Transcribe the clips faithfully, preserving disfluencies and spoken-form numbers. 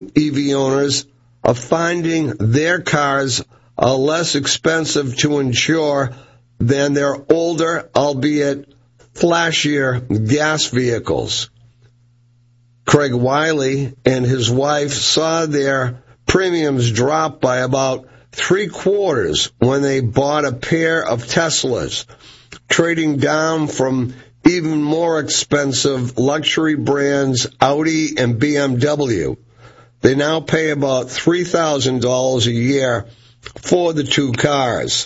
E V owners are finding their cars are less expensive to insure than their older, albeit flashier, gas vehicles. Craig Wiley and his wife saw their premiums drop by about three quarters when they bought a pair of Teslas, trading down from even more expensive luxury brands Audi and B M W. They now pay about three thousand dollars a year for the two cars.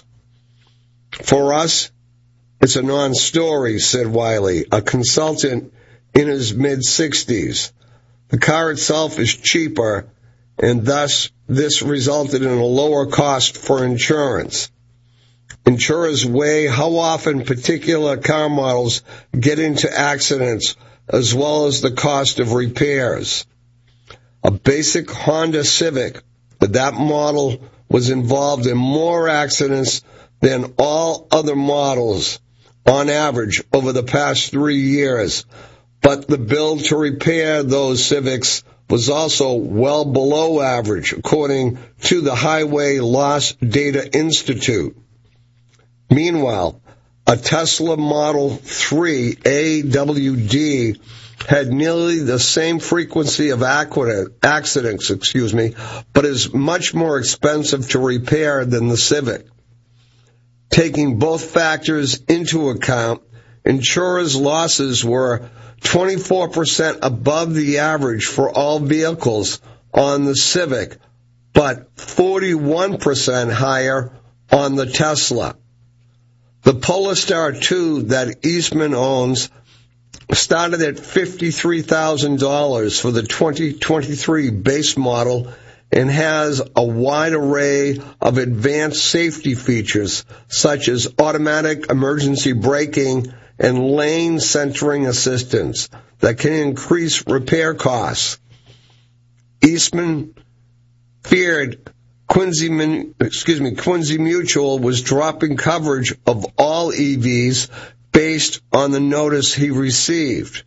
For us, it's a non-story, said Wiley, a consultant in his mid-sixties. The car itself is cheaper, and thus this resulted in a lower cost for insurance. Insurers weigh how often particular car models get into accidents, as well as the cost of repairs. A basic Honda Civic, that model was involved in more accidents than all other models on average over the past three years, but the bill to repair those Civics was also well below average, according to the Highway Loss Data Institute. Meanwhile, a Tesla Model three A W D had nearly the same frequency of accidents, excuse me, but is much more expensive to repair than the Civic. Taking both factors into account, insurers' losses were twenty-four percent above the average for all vehicles on the Civic, but forty-one percent higher on the Tesla. The Polestar two that Eastman owns started at fifty-three thousand dollars for the twenty twenty-three base model and has a wide array of advanced safety features such as automatic emergency braking and lane centering assistance that can increase repair costs. Eastman feared Quincy, excuse me, Quincy Mutual was dropping coverage of all E Vs based on the notice he received.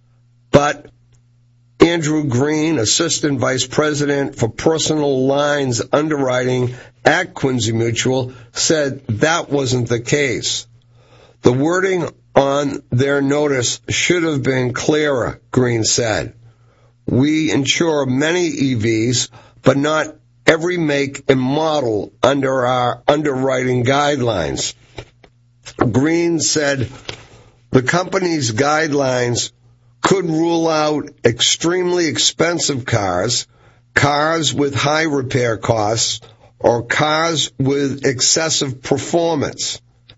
But Andrew Green, Assistant Vice President for Personal Lines Underwriting at Quincy Mutual, said that wasn't the case. The wording on their notice should have been clearer, Green said. We insure many E Vs, but not every make and model under our underwriting guidelines. Green said the company's guidelines could rule out extremely expensive cars, cars with high repair costs, or cars with excessive performance.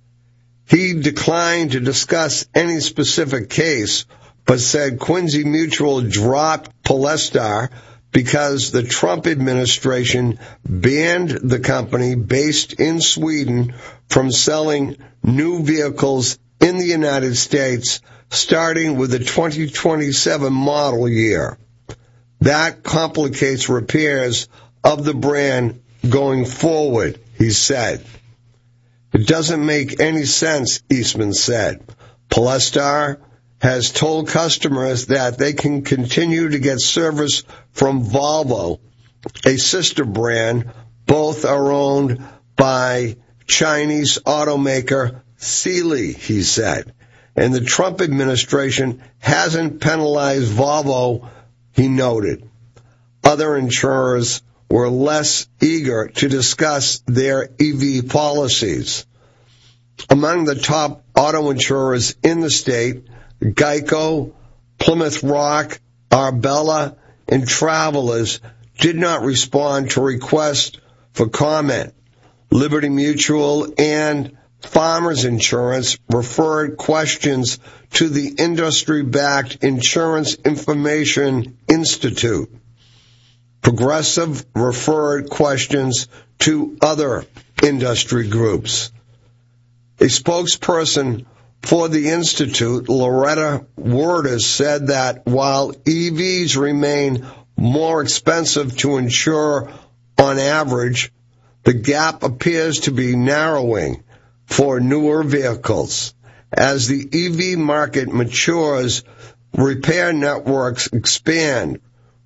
He declined to discuss any specific case, but said Quincy Mutual dropped Polestar because the Trump administration banned the company based in Sweden from selling new vehicles in the United States, starting with the twenty twenty-seven model year. That complicates repairs of the brand going forward, he said. It doesn't make any sense, Eastman said. Polestar has told customers that they can continue to get service from Volvo, a sister brand. Both are owned by Chinese automaker Geely, he said. And the Trump administration hasn't penalized Volvo, he noted. Other insurers were less eager to discuss their E V policies. Among the top auto insurers in the state, Geico, Plymouth Rock, Arbella, and Travelers did not respond to requests for comment. Liberty Mutual and Farmers Insurance referred questions to the industry-backed Insurance Information Institute. Progressive referred questions to other industry groups. A spokesperson for the Institute, Loretta Werders, said that while E Vs remain more expensive to insure on average, the gap appears to be narrowing for newer vehicles. As the E V market matures, repair networks expand,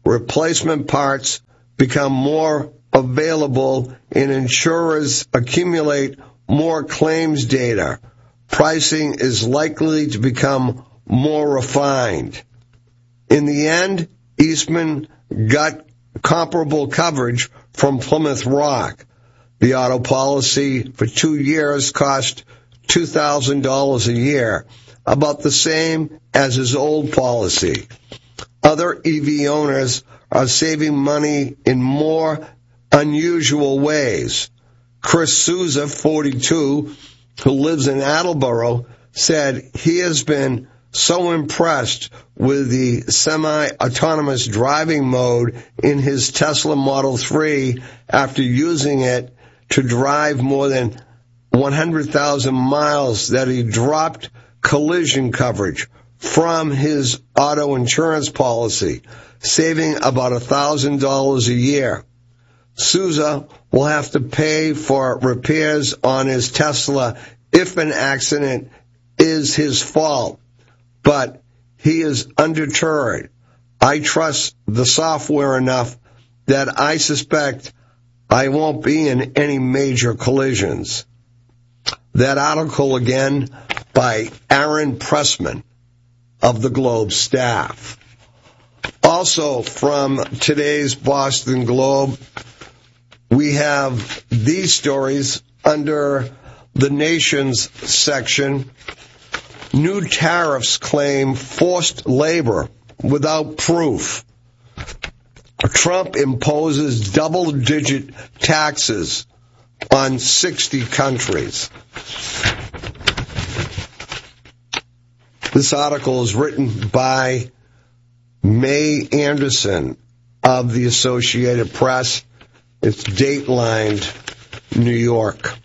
replacement parts become more available and insurers accumulate more claims data, pricing is likely to become more refined. In the end, Eastman got comparable coverage from Plymouth Rock. The auto policy for two years cost two thousand dollars a year, about the same as his old policy. Other E V owners are saving money in more unusual ways. Chris Souza, forty-two, who lives in Attleboro, said he has been so impressed with the semi-autonomous driving mode in his Tesla Model three after using it to drive more than one hundred thousand miles that he dropped collision coverage from his auto insurance policy, saving about one thousand dollars a year. Souza will have to pay for repairs on his Tesla if an accident is his fault, but he is undeterred. I trust the software enough that I suspect I won't be in any major collisions. That article again by Aaron Pressman of the Globe staff. Also from today's Boston Globe, we have these stories under the Nations section. New tariffs claim forced labor without proof. Trump imposes double-digit taxes on sixty countries. This article is written by May Anderson of the Associated Press. It's datelined New York.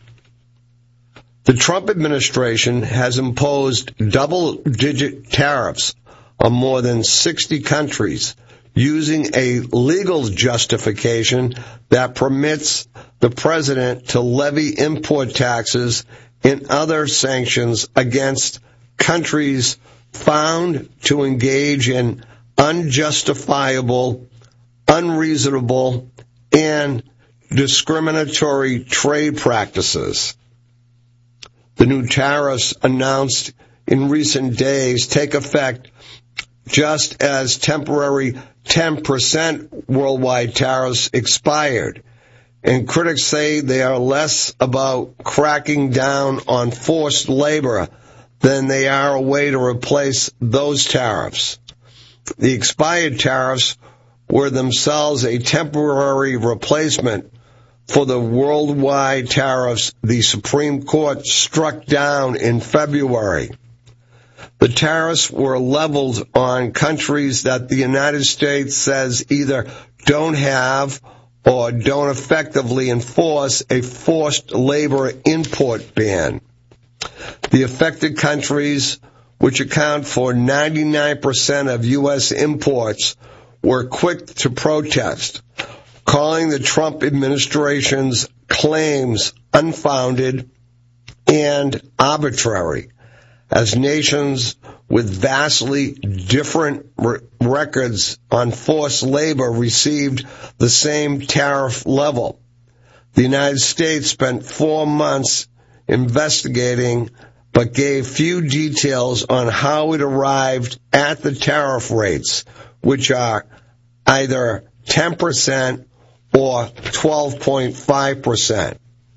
The Trump administration has imposed double-digit tariffs on more than sixty countries using a legal justification that permits the president to levy import taxes and other sanctions against countries found to engage in unjustifiable, unreasonable, and discriminatory trade practices. The new tariffs announced in recent days take effect just as temporary ten percent worldwide tariffs expired, and critics say they are less about cracking down on forced labor than they are a way to replace those tariffs. The expired tariffs were themselves a temporary replacement for the worldwide tariffs the Supreme Court struck down in February. The tariffs were leveled on countries that the United States says either don't have or don't effectively enforce a forced labor import ban. The affected countries, which account for ninety-nine percent of U S imports, were quick to protest, calling the Trump administration's claims unfounded and arbitrary, as nations with vastly different re- records on forced labor received the same tariff level. The United States spent four months investigating, but gave few details on how it arrived at the tariff rates, which are either ten percent or twelve point five percent.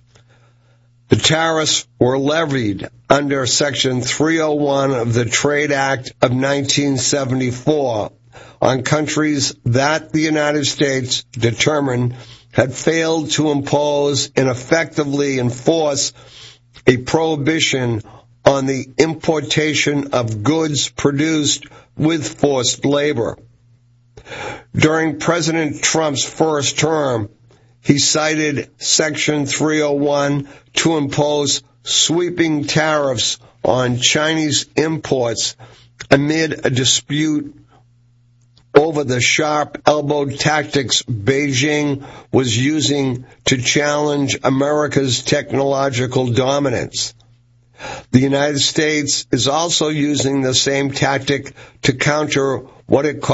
The tariffs were levied under Section three oh one of the Trade Act of nineteen seventy-four on countries that the United States determined had failed to impose and effectively enforce a prohibition on the importation of goods produced with forced labor. During President Trump's first term, he cited Section three oh one to impose sweeping tariffs on Chinese imports amid a dispute over the sharp-elbowed tactics Beijing was using to challenge America's technological dominance. The United States is also using the same tactic to counter what it calls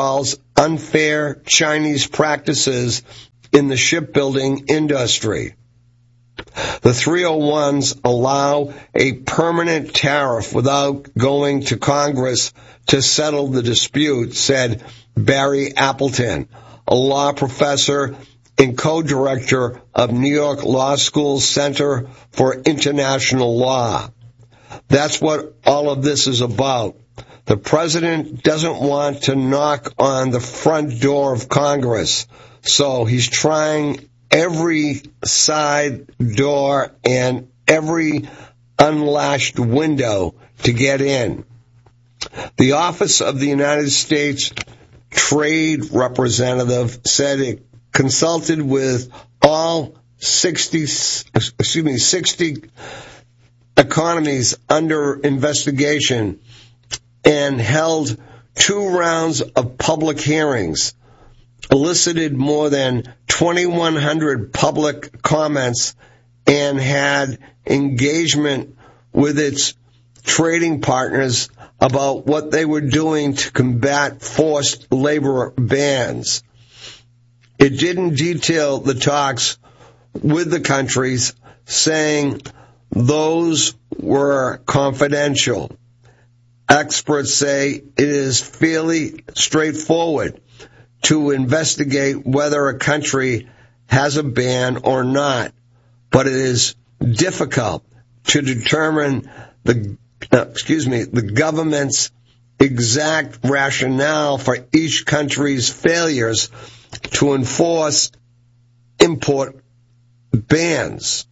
unfair Chinese practices in the shipbuilding industry. The three oh ones allow a permanent tariff without going to Congress to settle the dispute, said Barry Appleton, a law professor and co-director of New York Law School's Center for International Law. That's what all of this is about. The president doesn't want to knock on the front door of Congress, so he's trying every side door and every unlatched window to get in. The Office of the United States Trade Representative said it consulted with all sixty, excuse me, sixty economies under investigation and held two rounds of public hearings, elicited more than twenty-one hundred public comments, and had engagement with its trading partners about what they were doing to combat forced labor bans. It didn't detail the talks with the countries, saying those were confidential. Experts say it is fairly straightforward to investigate whether a country has a ban or not, but it is difficult to determine the uh, excuse me the government's exact rationale for each country's failures to enforce import bans.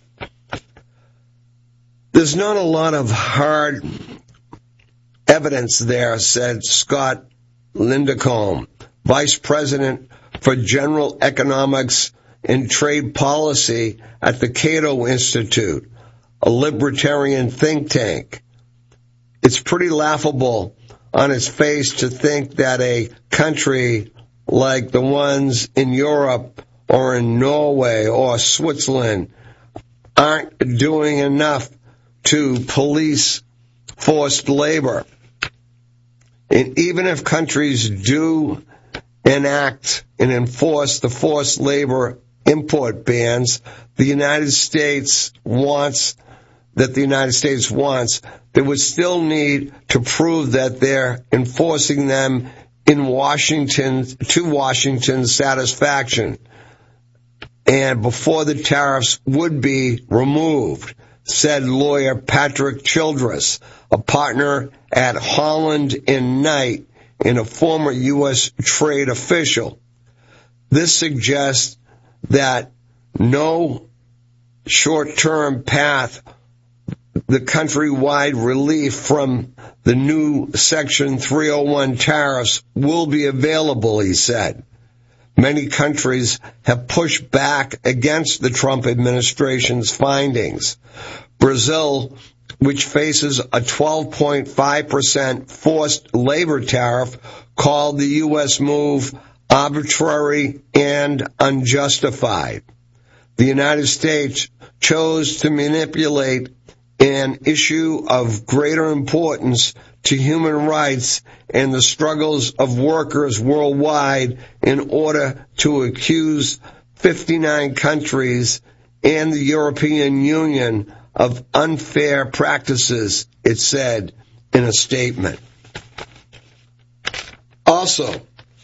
There's not a lot of hard evidence there, said Scott Lindacombe, Vice President for General Economics and Trade Policy at the Cato Institute, a libertarian think tank. It's pretty laughable on its face to think that a country like the ones in Europe or in Norway or Switzerland aren't doing enough to police forced labor. And even if countries do enact and enforce the forced labor import bans, the United States wants, that the United States wants, they would still need to prove that they're enforcing them in Washington, to Washington's satisfaction, and before the tariffs would be removed, said lawyer Patrick Childress, a partner at Holland and Knight and a former U S trade official. This suggests that no short-term path, the countrywide relief from the new Section three oh one tariffs will be available, he said. Many countries have pushed back against the Trump administration's findings. Brazil, which faces a twelve point five percent forced labor tariff, called the U S move arbitrary and unjustified. The United States chose to manipulate an issue of greater importance to human rights and the struggles of workers worldwide in order to accuse fifty-nine countries and the European Union of unfair practices, it said in a statement. Also,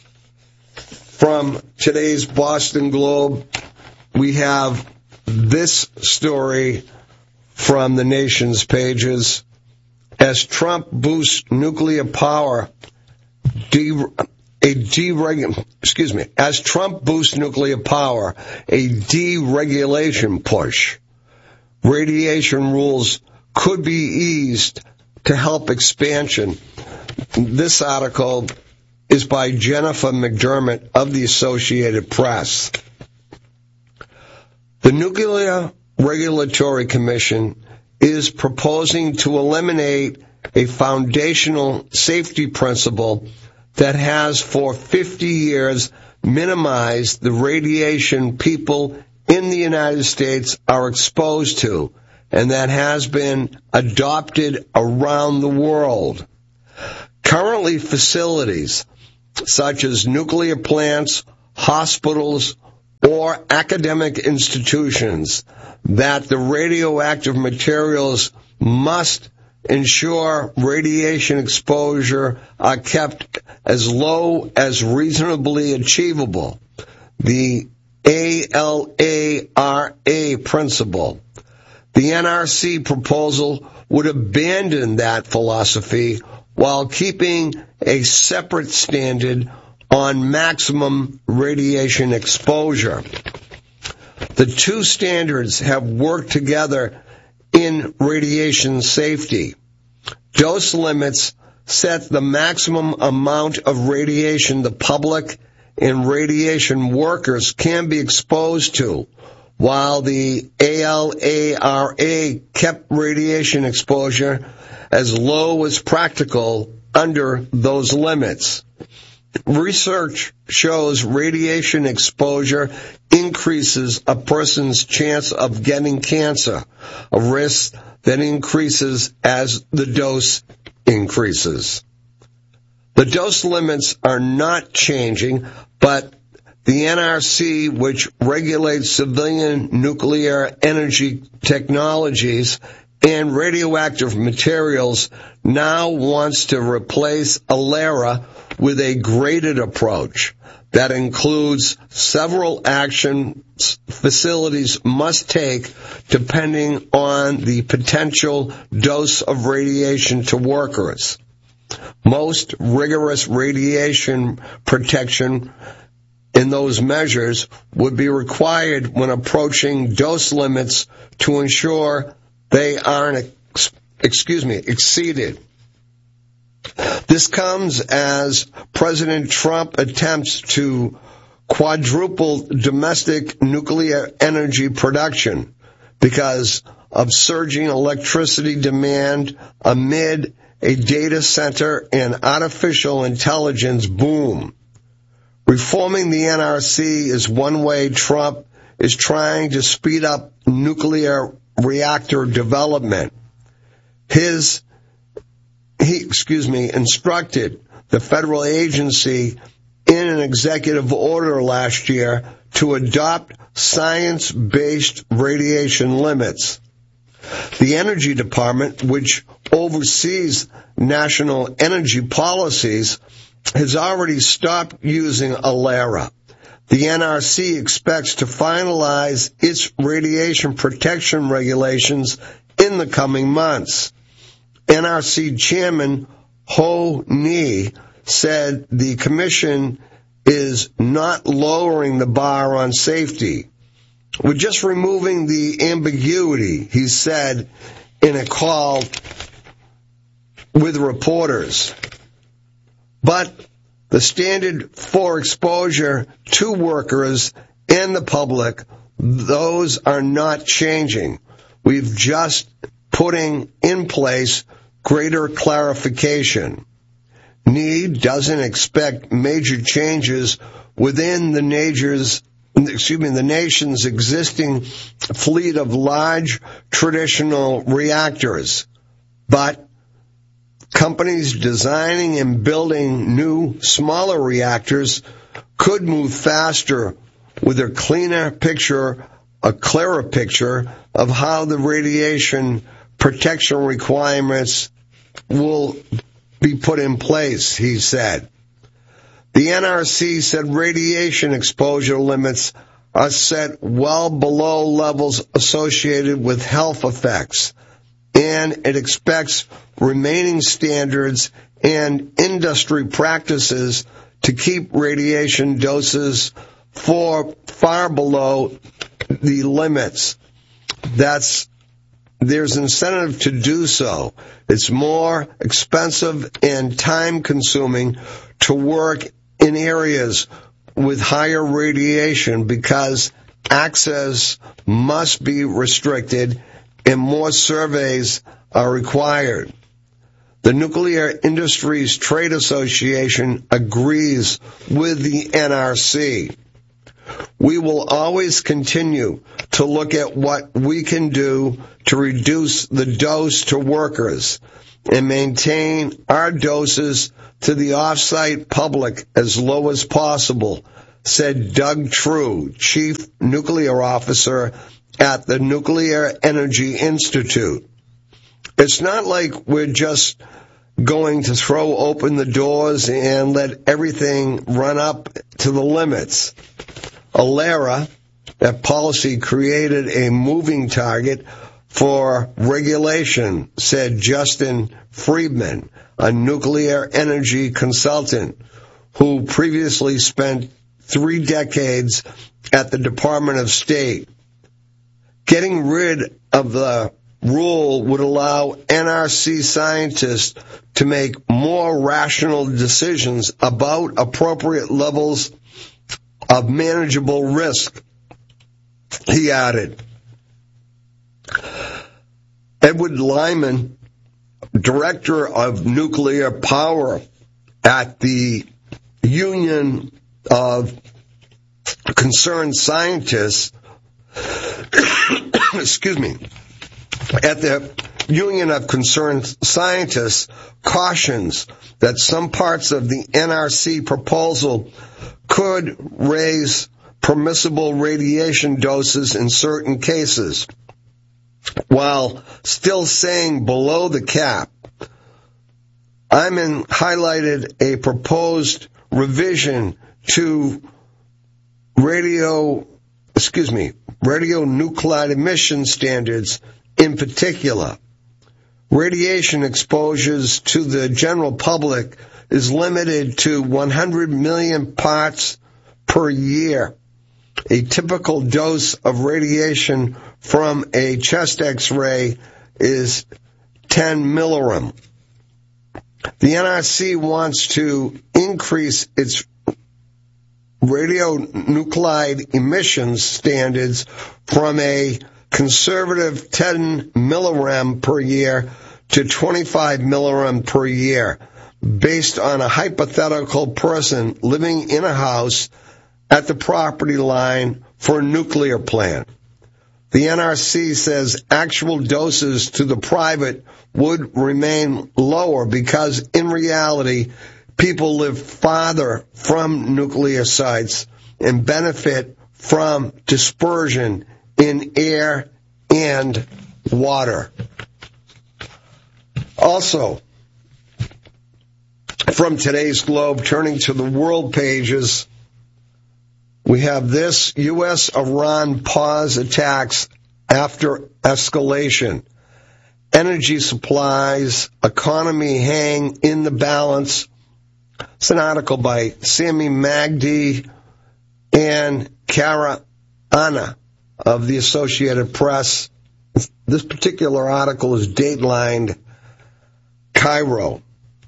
from today's Boston Globe, we have this story from the nation's pages. As Trump boosts nuclear power, de- a dereg- excuse me, as Trump boosts nuclear power, a deregulation push. Radiation rules could be eased to help expansion. This article is by Jennifer McDermott of the Associated Press. The Nuclear Regulatory Commission is proposing to eliminate a foundational safety principle that has for fifty years minimized the radiation people in the United States are exposed to, and that has been adopted around the world. Currently, facilities such as nuclear plants, hospitals, or academic institutions, that the radioactive materials must ensure radiation exposure are kept as low as reasonably achievable. The A L A R A principle. The N R C proposal would abandon that philosophy while keeping a separate standard on maximum radiation exposure. The two standards have worked together in radiation safety. Dose limits set the maximum amount of radiation the public and radiation workers can be exposed to, while the A L A R A kept radiation exposure as low as practical under those limits. Research shows radiation exposure increases a person's chance of getting cancer, a risk that increases as the dose increases. The dose limits are not changing, but the N R C, which regulates civilian nuclear energy technologies and radioactive materials, now wants to replace A L A R A with a graded approach that includes several actions facilities must take depending on the potential dose of radiation to workers. Most rigorous radiation protection in those measures would be required when approaching dose limits to ensure they aren't, excuse me, exceeded. This comes as President Trump attempts to quadruple domestic nuclear energy production because of surging electricity demand amid a data center and artificial intelligence boom. Reforming the N R C is one way Trump is trying to speed up nuclear reactor development. His, he, excuse me, instructed the federal agency in an executive order last year to adopt science-based radiation limits. The Energy Department, which oversees national energy policies, has already stopped using A L A R A. The N R C expects to finalize its radiation protection regulations in the coming months. N R C Chairman Ho Ni said the commission is not lowering the bar on safety. We're just removing the ambiguity, he said in a call with reporters. But the standard for exposure to workers and the public, those are not changing. We've just putting in place greater clarification. Need doesn't expect major changes within the nature's, excuse me, the nation's existing fleet of large traditional reactors, but companies designing and building new, smaller reactors could move faster with a cleaner picture, a clearer picture of how the radiation protection requirements will be put in place, he said. The N R C said radiation exposure limits are set well below levels associated with health effects, and it expects remaining standards and industry practices to keep radiation doses for far below the limits. That's There's incentive to do so. It's more expensive and time-consuming to work in areas with higher radiation because access must be restricted and more surveys are required. The Nuclear Industries Trade Association agrees with the N R C. We will always continue to look at what we can do to reduce the dose to workers and maintain our doses to the off-site public as low as possible, said Doug True, Chief Nuclear Officer at the Nuclear Energy Institute. It's not like we're just going to throw open the doors and let everything run up to the limits. ALERA, that policy created a moving target for regulation, said Justin Friedman, a nuclear energy consultant who previously spent three decades at the Department of State. Getting rid of the rule would allow N R C scientists to make more rational decisions about appropriate levels of manageable risk, he added. Edward Lyman, Director of Nuclear Power at the Union of Concerned Scientists, excuse me, at the Union of Concerned Scientists, cautions that some parts of the N R C proposal could raise permissible radiation doses in certain cases, while still staying below the cap. Iman highlighted a proposed revision to radio, excuse me, radionuclide emission standards in particular. Radiation exposures to the general public is limited to one hundred million parts per year. A typical dose of radiation from a chest X-ray is ten millirem. The N R C wants to increase its radionuclide emissions standards from a conservative ten millirem per year to twenty-five millirem per year, based on a hypothetical person living in a house at the property line for a nuclear plant. The N R C says actual doses to the private would remain lower because, in reality, people live farther from nuclear sites and benefit from dispersion in air and water. Also, from today's Globe, turning to the world pages, we have this: U S Iran pause attacks after escalation. Energy supplies, economy hang in the balance. It's an article by Sami Magdi and Kara Anna of the Associated Press. This particular article is datelined Cairo.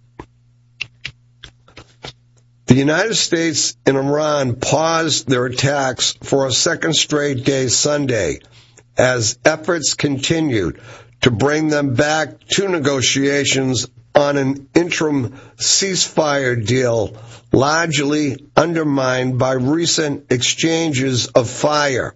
The United States and Iran paused their attacks for a second straight day Sunday as efforts continued to bring them back to negotiations on an interim ceasefire deal, largely undermined by recent exchanges of fire.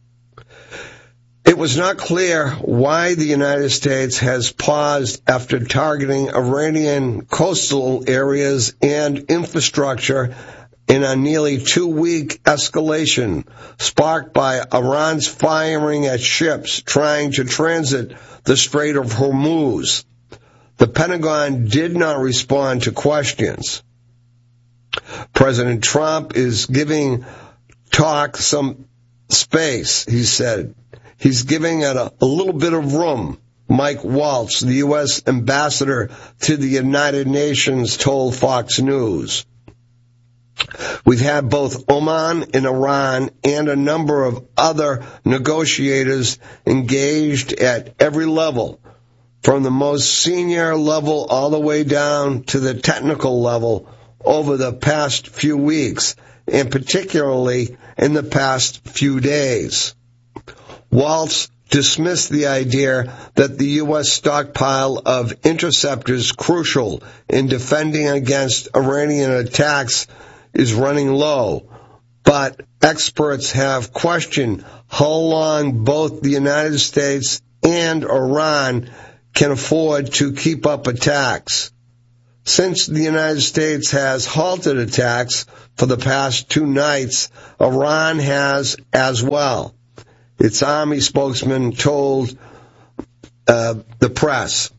It was not clear why the United States has paused after targeting Iranian coastal areas and infrastructure in a nearly two-week escalation sparked by Iran's firing at ships trying to transit the Strait of Hormuz. The Pentagon did not respond to questions. President Trump is giving talk some space, he said. He's giving it a, a little bit of room. Mike Waltz, the U S ambassador to the United Nations, told Fox News. We've had both Oman and Iran and a number of other negotiators engaged at every level, from the most senior level all the way down to the technical level over the past few weeks, and particularly in the past few days. Waltz dismissed the idea that the U S stockpile of interceptors crucial in defending against Iranian attacks is running low, but experts have questioned how long both the United States and Iran can afford to keep up attacks. Since the United States has halted attacks for the past two nights, Iran has as well. Its army spokesman told uh, the press.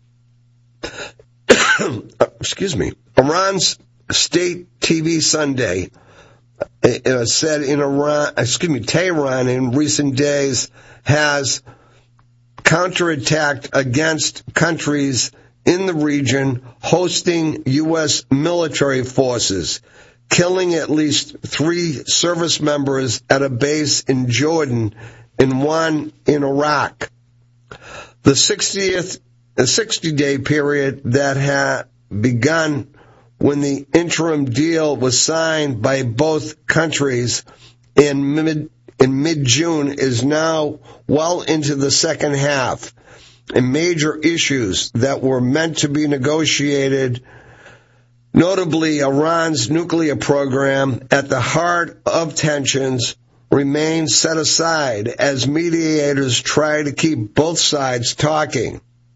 Excuse me. Iran's state T V Sunday uh, said in Iran, excuse me, Tehran in recent days has counterattacked against countries in the region hosting U S military forces, killing at least three service members at a base in Jordan and one in Iraq. The sixtieth, the sixty-day period that had begun when the interim deal was signed by both countries in mid, in mid-June is now well into the second half, and major issues that were meant to be negotiated, notably Iran's nuclear program, at the heart of tensions, remain set aside as mediators try to keep both sides talking.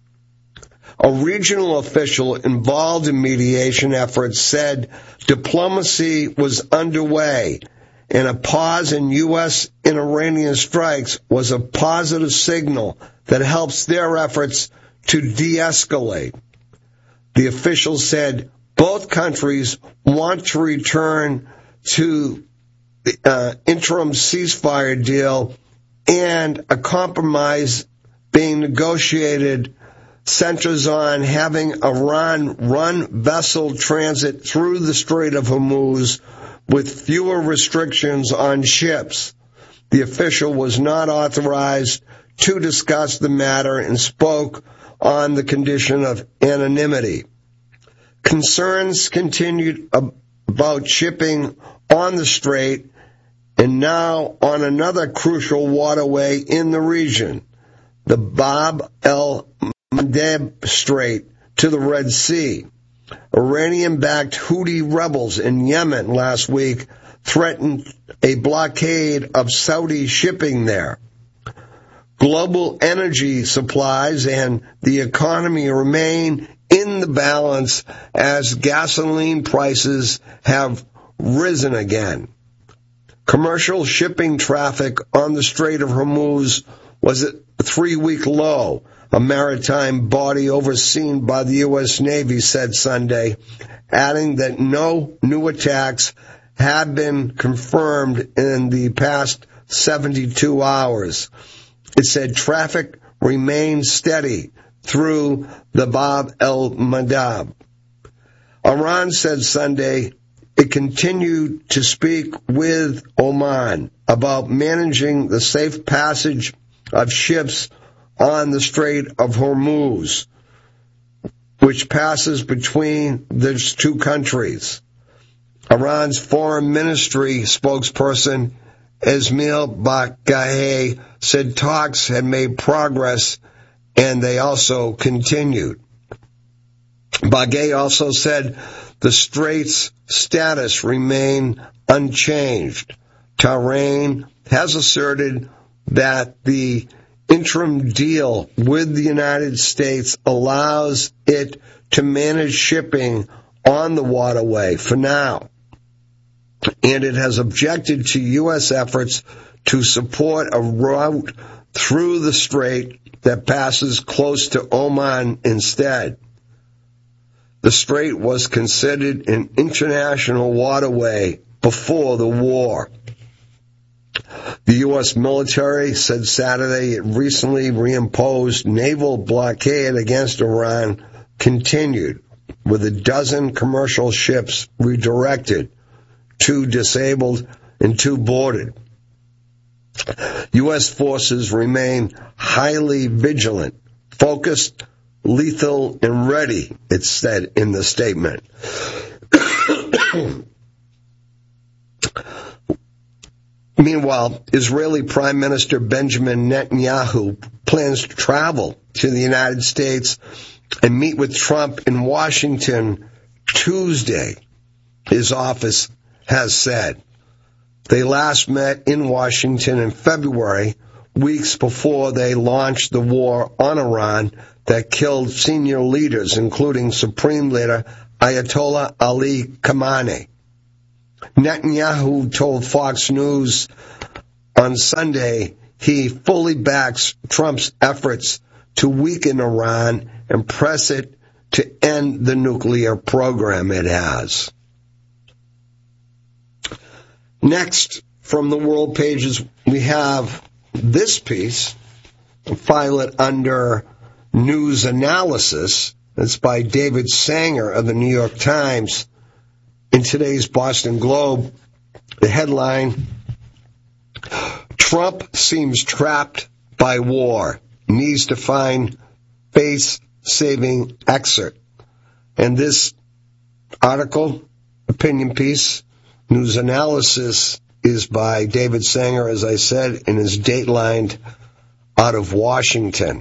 A regional official involved in mediation efforts said diplomacy was underway, and a pause in U S and Iranian strikes was a positive signal that helps their efforts to de-escalate. The official said both countries want to return to the uh, interim ceasefire deal, and a compromise being negotiated centers on having Iran run vessel transit through the Strait of Hormuz with fewer restrictions on ships. The official was not authorized to discuss the matter and spoke on the condition of anonymity. Concerns continued about shipping on the strait and now on another crucial waterway in the region, the Bab el-Mandeb Strait to the Red Sea. Iranian-backed Houthi rebels in Yemen last week threatened a blockade of Saudi shipping there. Global energy supplies and the economy remain in the balance as gasoline prices have risen again. Commercial shipping traffic on the Strait of Hormuz was at a three-week low, a maritime body overseen by the U S Navy said Sunday, adding that no new attacks have been confirmed in the past seventy-two hours. It said traffic remained steady through the Bab el-Mandeb. Iran said Sunday it continued to speak with Oman about managing the safe passage of ships on the Strait of Hormuz, which passes between the two countries. Iran's foreign ministry spokesperson Esmail Baghaei said talks had made progress and they also continued. Baghaei also said the strait's status remained unchanged. Tehran has asserted that the interim deal with the United States allows it to manage shipping on the waterway for now, and it has objected to U S efforts to support a route through the strait that passes close to Oman instead. The strait was considered an international waterway before the war. The U S military said Saturday it recently reimposed naval blockade against Iran continued, with a dozen commercial ships redirected, two disabled and two boarded. U S forces remain highly vigilant, focused, lethal, and ready, it said in the statement. Meanwhile, Israeli Prime Minister Benjamin Netanyahu plans to travel to the United States and meet with Trump in Washington Tuesday, his office has said. They last met in Washington in February, weeks before they launched the war on Iran that killed senior leaders, including Supreme Leader Ayatollah Ali Khamenei. Netanyahu told Fox News on Sunday he fully backs Trump's efforts to weaken Iran and press it to end the nuclear program it has. Next, from the world pages, we have this piece. File it under news analysis. It's by David Sanger of the New York Times. In today's Boston Globe, the headline, Trump seems trapped by war, needs to find face-saving exit. And this article, opinion piece, news analysis, is by David Sanger, as I said, and is datelined out of Washington.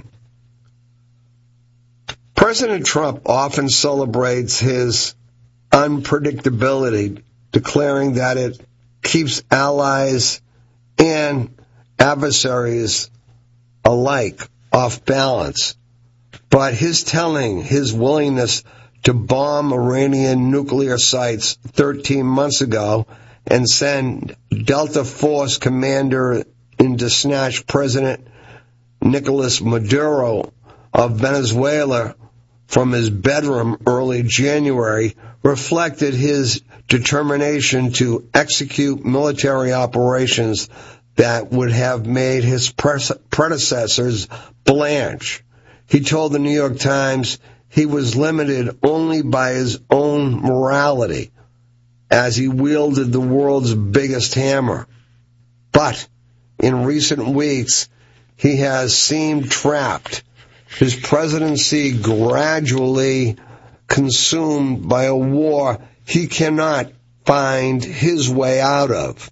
President Trump often celebrates his unpredictability, declaring that it keeps allies and adversaries alike off balance. But his telling his willingness to bomb Iranian nuclear sites thirteen months ago and send Delta Force commander in to snatch President Nicolas Maduro of Venezuela from his bedroom early January reflected his determination to execute military operations that would have made his predecessors blanch. He told the New York Times he was limited only by his own morality as he wielded the world's biggest hammer. But in recent weeks, he has seemed trapped, his presidency gradually consumed by a war he cannot find his way out of.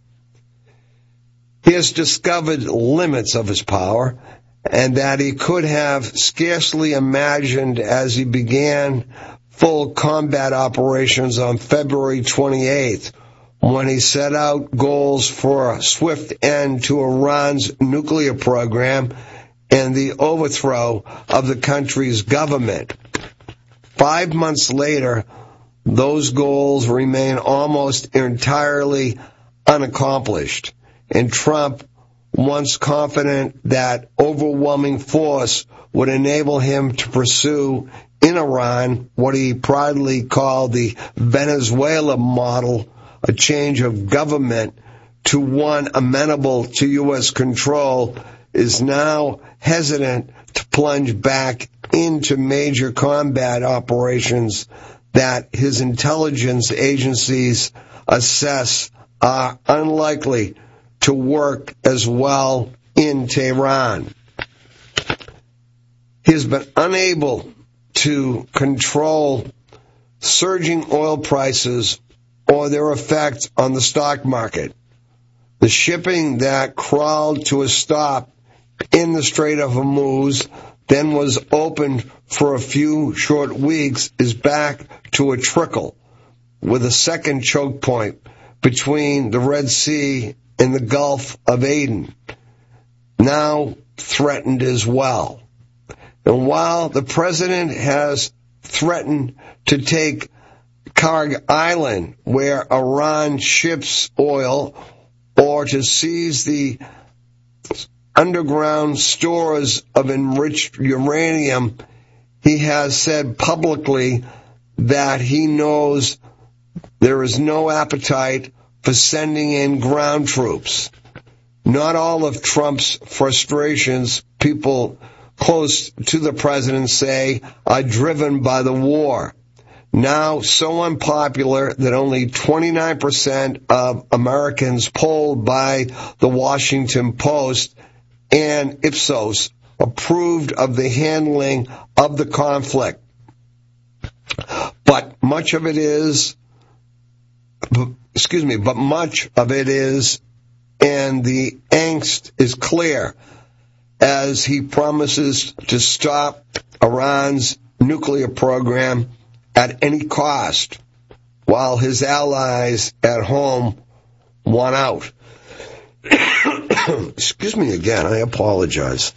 He has discovered limits of his power, and that he could have scarcely imagined as he began full combat operations on February twenty-eighth, when he set out goals for a swift end to Iran's nuclear program and the overthrow of the country's government. Five months later, those goals remain almost entirely unaccomplished, and Trump, once confident that overwhelming force would enable him to pursue in Iran what he proudly called the Venezuela model, a change of government to one amenable to U S control, is now hesitant to plunge back into major combat operations that his intelligence agencies assess are unlikely to work as well in Tehran. He has been unable to control surging oil prices or their effect on the stock market. The shipping that crawled to a stop in the Strait of Hormuz, then was opened for a few short weeks, is back to a trickle, with a second choke point between the Red Sea and the Gulf of Aden, now threatened as well. And while the president has threatened to take Karg Island, where Iran ships oil, or to seize the underground stores of enriched uranium, he has said publicly that he knows there is no appetite for sending in ground troops. Not all of Trump's frustrations, people close to the president say, are driven by the war. Now so unpopular that only twenty-nine percent of Americans polled by the Washington Post and Ipsos approved of the handling of the conflict. But much of it is, excuse me, but much of it is, and the angst is clear, as he promises to stop Iran's nuclear program at any cost, while his allies at home want out. Excuse me again, I apologize.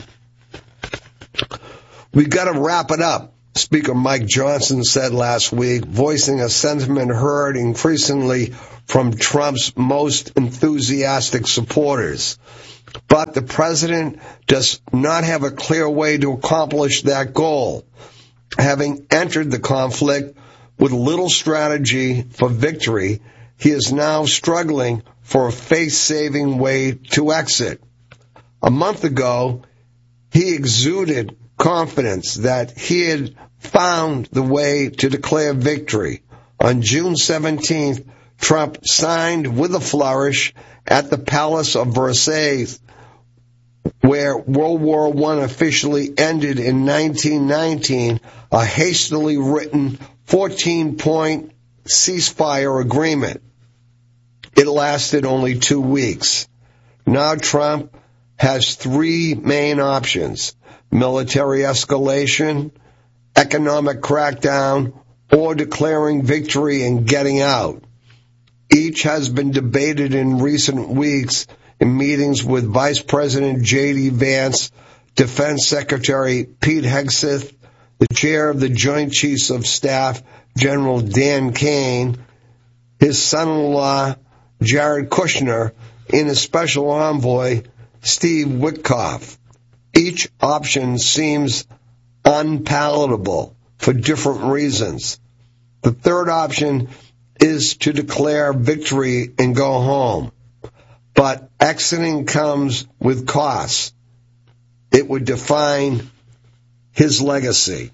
We've got to wrap it up, Speaker Mike Johnson said last week, voicing a sentiment heard increasingly from Trump's most enthusiastic supporters. But the president does not have a clear way to accomplish that goal, having entered the conflict with little strategy for victory. He is now struggling for a face-saving way to exit. A month ago, he exuded confidence that he had found the way to declare victory. On June seventeenth, Trump signed with a flourish at the Palace of Versailles, where World War One officially ended in nineteen nineteen, a hastily written fourteen-point ceasefire agreement. It lasted only two weeks. Now Trump has three main options: military escalation, economic crackdown, or declaring victory and getting out. Each has been debated in recent weeks in meetings with Vice President J D Vance, Defense Secretary Pete Hegseth, the chair of the Joint Chiefs of Staff, General Dan Kane, his son-in-law, Jared Kushner, and his special envoy, Steve Witkoff. Each option seems unpalatable for different reasons. The third option is to declare victory and go home. But exiting comes with costs. It would define his legacy.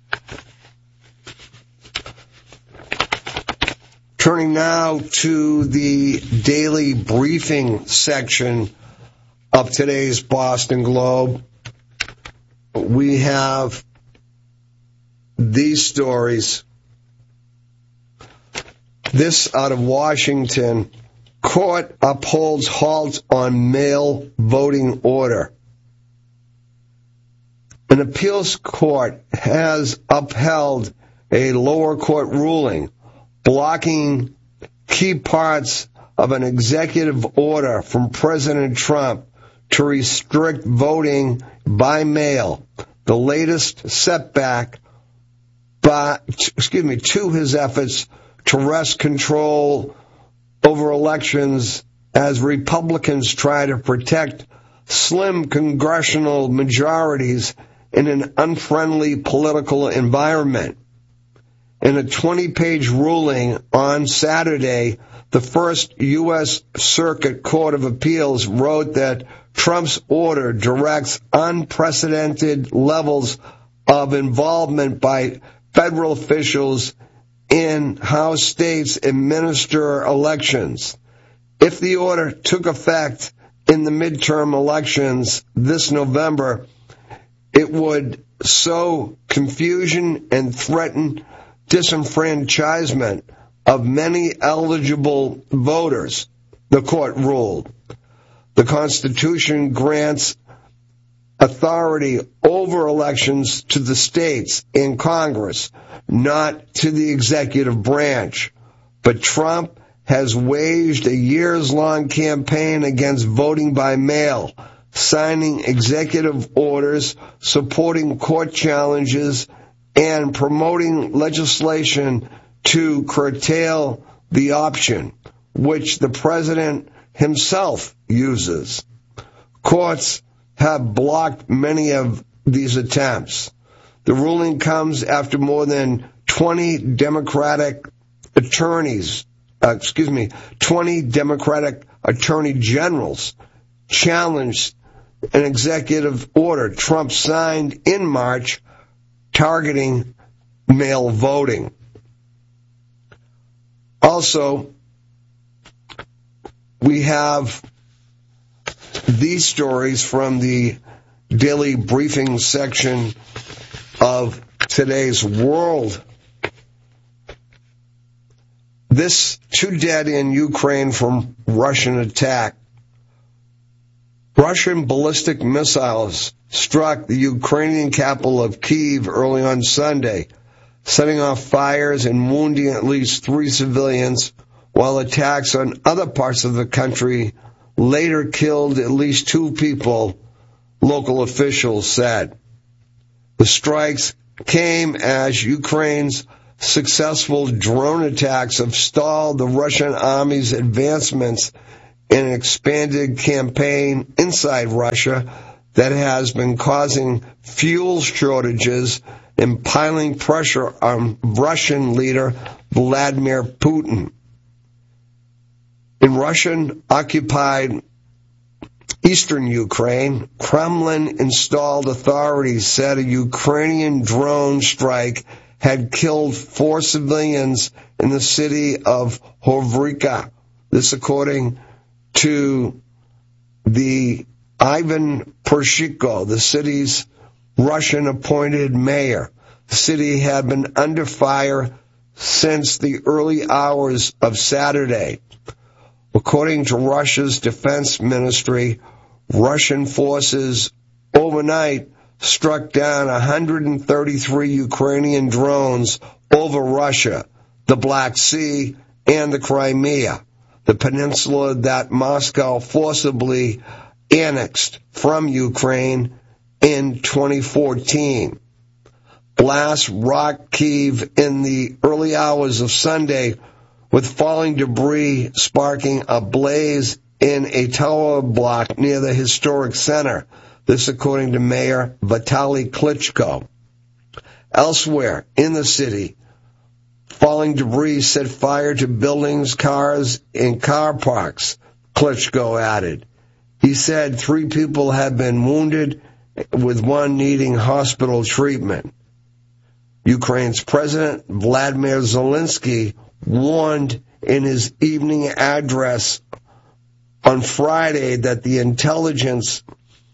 Turning now to the daily briefing section of today's Boston Globe, we have these stories. This out of Washington: court upholds halt on mail voting order. An appeals court has upheld a lower court ruling blocking key parts of an executive order from President Trump to restrict voting by mail, the latest setback by, excuse me, to his efforts to wrest control over elections as Republicans try to protect slim congressional majorities in an unfriendly political environment. In a twenty-page ruling on Saturday, the First U S Circuit Court of Appeals wrote that Trump's order directs unprecedented levels of involvement by federal officials in how states administer elections. If the order took effect in the midterm elections this November, it would sow confusion and threaten disenfranchisement of many eligible voters, the court ruled. The Constitution grants authority over elections to the states and Congress, not to the executive branch. But Trump has waged a years-long campaign against voting by mail, signing executive orders, supporting court challenges, and promoting legislation to curtail the option, which the president himself uses. Courts have blocked many of these attempts. The ruling comes after more than twenty Democratic attorneys, uh, excuse me, twenty Democratic attorney generals challenged an executive order Trump signed in March targeting mail voting. Also, we have these stories from the daily briefing section of today's World. This, two dead in Ukraine from Russian attack. Russian ballistic missiles struck the Ukrainian capital of Kyiv early on Sunday, setting off fires and wounding at least three civilians, while attacks on other parts of the country later killed at least two people, local officials said. The strikes came as Ukraine's successful drone attacks have stalled the Russian army's advancements in an expanded campaign inside Russia that has been causing fuel shortages and piling pressure on Russian leader Vladimir Putin. In Russian-occupied eastern Ukraine, Kremlin-installed authorities said a Ukrainian drone strike had killed four civilians in the city of Hovrika. This according to the Ivan Pershiko, the city's Russian-appointed mayor. The city had been under fire since the early hours of Saturday. According to Russia's defense ministry, Russian forces overnight struck down one hundred thirty-three Ukrainian drones over Russia, the Black Sea, and the Crimea, the peninsula that Moscow forcibly annexed from Ukraine in twenty fourteen. Blasts rocked Kyiv in the early hours of Sunday, with falling debris sparking a blaze in a tower block near the historic center. This according to Mayor Vitaly Klitschko. Elsewhere in the city, falling debris set fire to buildings, cars, and car parks, Klitschko added. He said three people have been wounded, with one needing hospital treatment. Ukraine's President Vladimir Zelensky warned in his evening address on Friday that the intelligence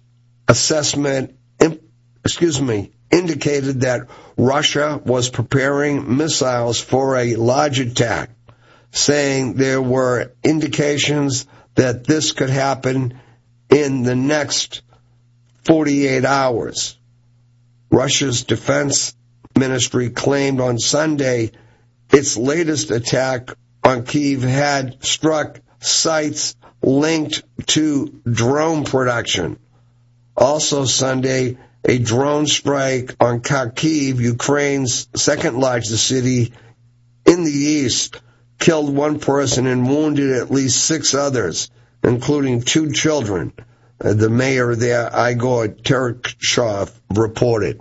assessment, excuse me, indicated that Russia was preparing missiles for a large attack, saying there were indications that this could happen in the next forty-eight hours. Russia's defense ministry claimed on Sunday its latest attack on Kyiv had struck sites linked to drone production. Also Sunday, a drone strike on Kharkiv, Ukraine's second largest city in the east, killed one person and wounded at least six others, including two children, the mayor there, Igor Tereshkov, reported.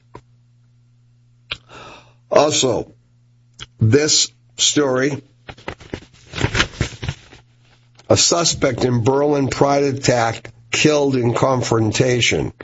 Also, this story, a suspect in Berlin Pride attack killed in confrontation.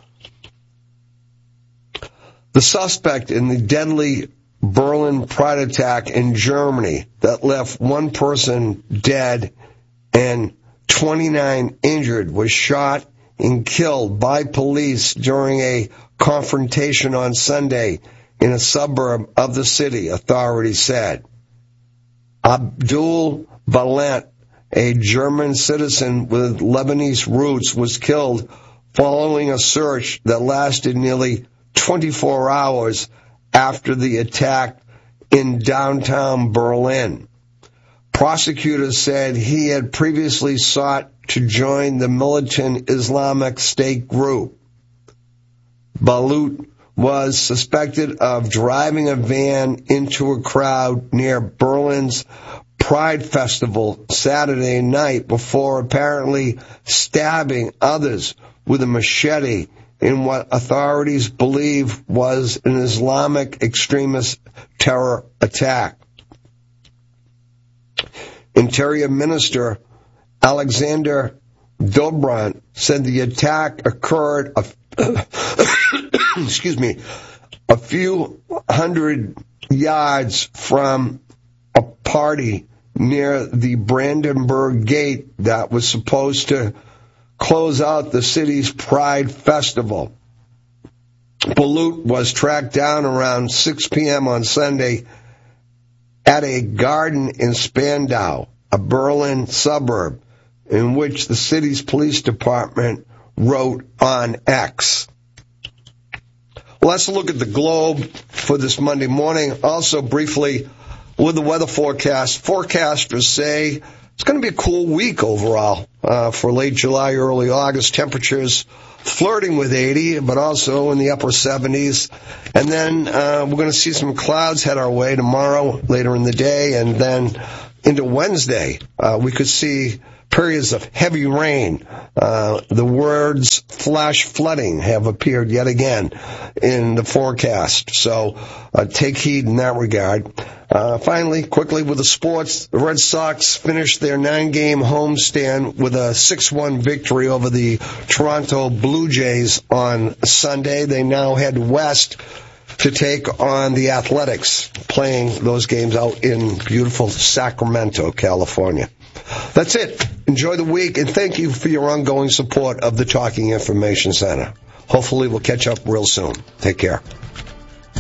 The suspect in the deadly Berlin Pride attack in Germany that left one person dead and twenty-nine injured was shot and killed by police during a confrontation on Sunday in a suburb of the city, authorities said. Abdul Valent, a German citizen with Lebanese roots, was killed following a search that lasted nearly twenty-four hours after the attack in downtown Berlin. Prosecutors said he had previously sought to join the militant Islamic State group. Balut was suspected of driving a van into a crowd near Berlin's Pride Festival Saturday night before apparently stabbing others with a machete in what authorities believe was an Islamic extremist terror attack. Interior Minister Alexander Dobrindt said the attack occurred a, excuse me, a few hundred yards from a party near the Brandenburg Gate that was supposed to close out the city's Pride Festival. Balut was tracked down around six p.m. on Sunday at a garden in Spandau, a Berlin suburb, in which the city's police department wrote on X. Let's look at the globe for this Monday morning. Also, briefly, with the weather forecast, forecasters say it's going to be a cool week overall uh, for late July, early August. Temperatures flirting with eighty, but also in the upper seventies. And then uh, we're going to see some clouds head our way tomorrow, later in the day, and then into Wednesday, uh, we could see periods of heavy rain. Uh, the words flash flooding have appeared yet again in the forecast. So uh, take heed in that regard. Uh, finally, quickly with the sports, the Red Sox finished their nine-game homestand with a six one victory over the Toronto Blue Jays on Sunday. They now head west to take on the Athletics, playing those games out in beautiful Sacramento, California. That's it. Enjoy the week, and thank you for your ongoing support of the Talking Information Center. Hopefully we'll catch up real soon. Take care.